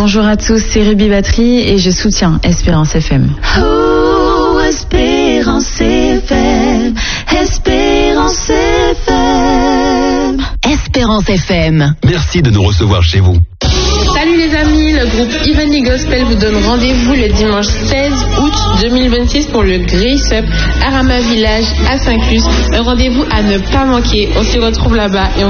Bonjour à tous, c'est Ruby Battery et je soutiens Espérance FM. Oh, Espérance FM, Espérance FM, Espérance FM. Merci de nous recevoir chez vous. Salut les amis, le groupe Ivani Gospel vous donne rendez-vous le dimanche 16 août 2026 pour le Grace Up à Rama Village à Saint-Clus. Un rendez-vous à ne pas manquer. On s'y retrouve là-bas et on